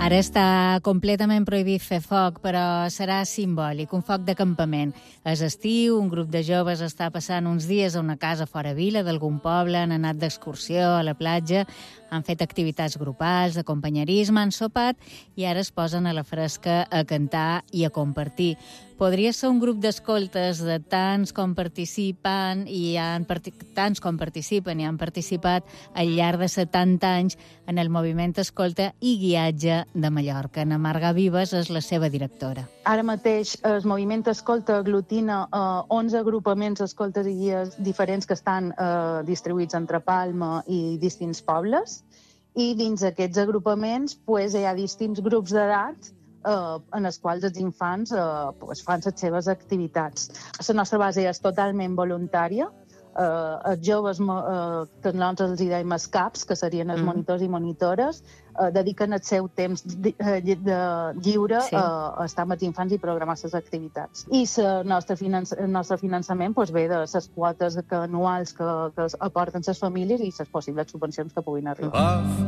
Ara està completament prohibit fer foc, però serà simbòlic, un foc de campament. És estiu, un grup de joves està passant uns dies a una casa fora vila d'algun poble, han anat d'excursió a la platja, han fet activitats grupals, de companyerisme, han sopat i ara es posen a la fresca a cantar i a compartir. Podria ser un grup d'escoltes de tants com participen i han participat al llarg de 70 anys en el moviment Escolta i Guiatge de Mallorca. Ana Marga Vives és la seva directora. Ara mateix el moviment Escolta aglutina 11 agrupaments escoltes i guies diferents que estan distribuïts entre Palma i distints pobles, i dins aquests agrupaments hi ha distints grups d'edat en els quals els infants fan les seves activitats. La nostra base és totalment voluntària. Els joves, que nosaltres els dèiem els CAPs, que serien els monitors i monitores, dediquen el seu temps lliure a estar amb els infants i programar les activitats. I el nostre finançament ve de les quotes anuals que aporten les famílies i les possibles subvencions que puguin arribar.